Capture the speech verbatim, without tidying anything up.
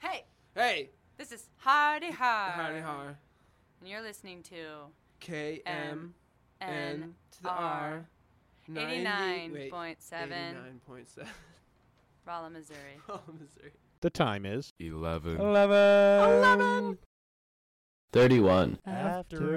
Hey, Hey, this is Hardy Har. howdy har. And you're listening to K M N N to the R. eighty-nine point seven eighty-nine point seven. Rolla, Missouri. Oh, Missouri. The time is Eleven. eleven. Eleven. thirty-one. After